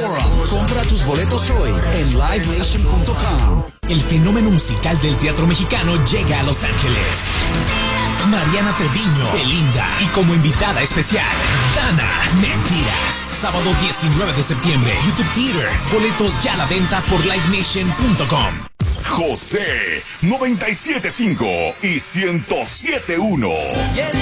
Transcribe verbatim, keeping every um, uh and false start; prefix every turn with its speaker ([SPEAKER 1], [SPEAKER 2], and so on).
[SPEAKER 1] Forum. Compra tus boletos hoy en live nation punto com.
[SPEAKER 2] El fenómeno musical del teatro mexicano llega a Los Ángeles. Mariana Treviño, Belinda y como invitada especial, Dana Mentiras. Sábado diecinueve de septiembre, YouTube Theater. Boletos ya a la venta por live nation punto com.
[SPEAKER 3] José noventa y siete punto cinco y ciento siete punto uno.
[SPEAKER 4] Y el